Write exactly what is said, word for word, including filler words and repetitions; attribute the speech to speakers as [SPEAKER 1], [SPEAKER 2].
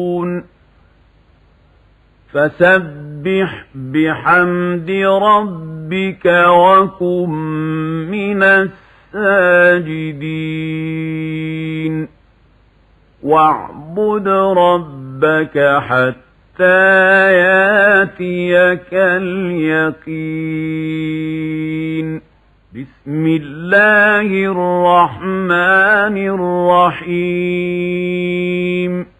[SPEAKER 1] فسبح بحمد ربك وكن من الساجدين واعبد ربك حتى ياتيك اليقين بسم الله الرحمن الرحيم